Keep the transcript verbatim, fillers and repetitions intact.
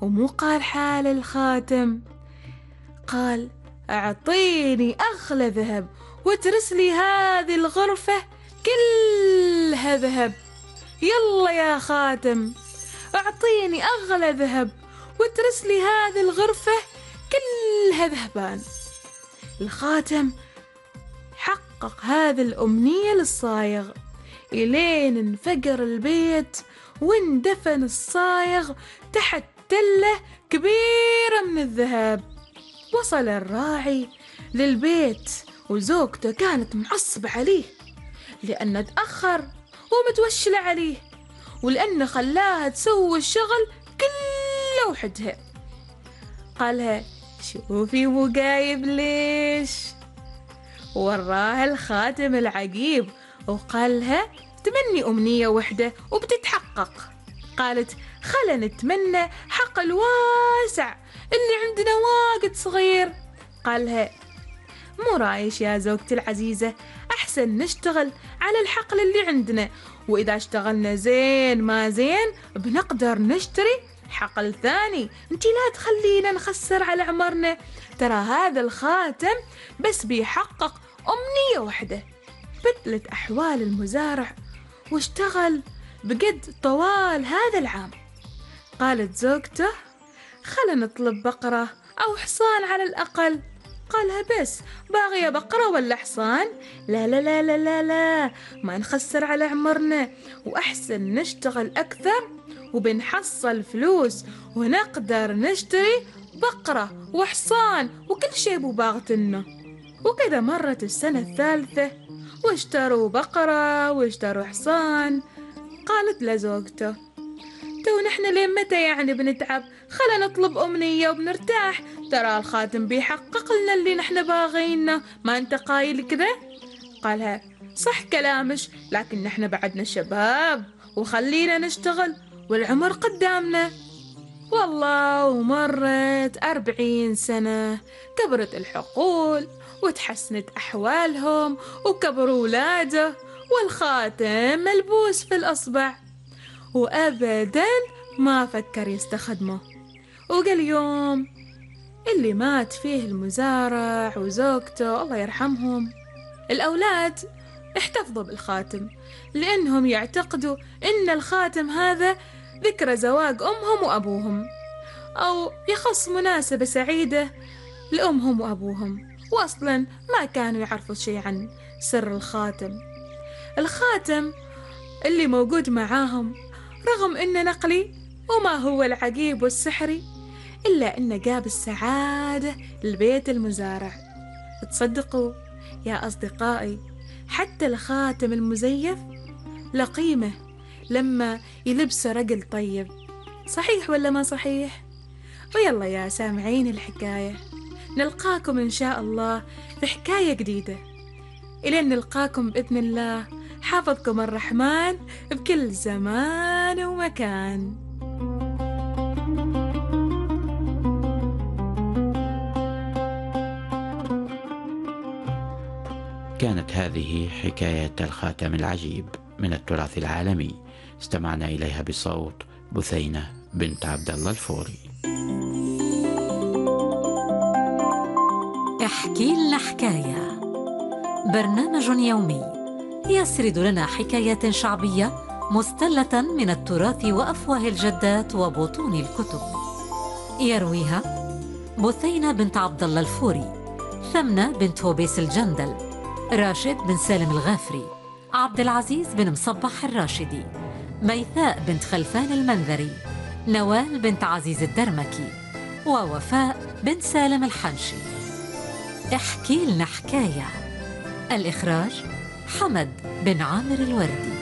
ومو قال حال الخاتم، قال أعطيني أغلى ذهب واترس لي هذه الغرفة كلها ذهب. يلا يا خاتم أعطيني أغلى ذهب واترس لي هذه الغرفة كلها ذهبان. الخاتم حقق هذه الأمنية للصايغ إلين انفجر البيت واندفن الصايغ تحت تلة كبيرة من الذهب. وصل الراعي للبيت وزوجته كانت معصبة عليه لأنه تأخر ومتوشلة عليه، ولأنه خلاها تسوي الشغل كله وحدها. قالها شوفي مو جايب ليش. وراها الخاتم العجيب وقالها تمني أمنية وحدة وبتتحقق. قالت خلنا نتمنى حقل واسع اللي عندنا واجد صغير. قالها مو رايش يا زوجتي العزيزة، أحسن نشتغل على الحقل اللي عندنا، وإذا اشتغلنا زين ما زين بنقدر نشتري حقل ثاني. انتي لا تخلينا نخسر على عمرنا، ترى هذا الخاتم بس بيحقق أمنية واحدة. بدلت أحوال المزارع واشتغل بجد طوال هذا العام. قالت زوجته خلنا نطلب بقرة أو حصان على الأقل. قالها بس باغية بقرة ولا حصان؟ لا لا لا لا لا لا، ما نخسر على عمرنا، وأحسن نشتغل أكثر وبنحصل فلوس ونقدر نشتري بقرة وحصان وكل شيء بباغتنا. وكذا مرت السنة الثالثة واشتروا بقرة واشتروا حصان. قالت لزوجته تو نحن لين متى يعني بنتعب؟ خلنا نطلب أمنية وبنرتاح، ترى الخاتم بيحقق لنا اللي نحن باغينه، ما انت قايل كذا؟ قالها صح كلامش، لكن نحن بعدنا شباب وخلينا نشتغل والعمر قدامنا. والله ومرت أربعين سنة، كبرت الحقول وتحسنت أحوالهم وكبروا ولاده، والخاتم ملبوس في الأصبع وأبداً ما فكر يستخدمه. وقال يوم اللي مات فيه المزارع وزوجته الله يرحمهم، الأولاد احتفظوا بالخاتم لأنهم يعتقدوا إن الخاتم هذا ذكرى زواج أمهم وأبوهم، أو يخص مناسبة سعيدة لأمهم وأبوهم، وأصلاً ما كانوا يعرفوا شيء عن سر الخاتم. الخاتم اللي موجود معاهم رغم إنه نقلي وما هو العجيب والسحري، إلا إنه جاب السعادة لبيت المزارع. تصدقوا يا أصدقائي حتى الخاتم المزيف لقيمة لما يلبسه رجل طيب، صحيح ولا ما صحيح؟ ويلا يا سامعين الحكاية، نلقاكم إن شاء الله في حكاية جديدة. إلى أن نلقاكم بإذن الله، حافظكم الرحمن بكل زمان ومكان. كانت هذه حكاية الخاتم العجيب من التراث العالمي، استمعنا إليها بصوت بثينة بنت عبد الله الفوري. احكي لنا حكاية، برنامج يومي يسرد لنا حكايات شعبية مستلة من التراث وأفواه الجدات وبطون الكتب. يرويها بثينة بنت عبد الله الفوري، ثمنة بنت هوبيس الجندل، راشد بن سالم الغافري، عبد العزيز بن مصبح الراشدي، ميثاء بنت خلفان المنذري، نوال بنت عزيز الدرمكي، ووفاء بنت سالم الحنشي. احكي لنا حكاية. الإخراج حمد بن عامر الوردي.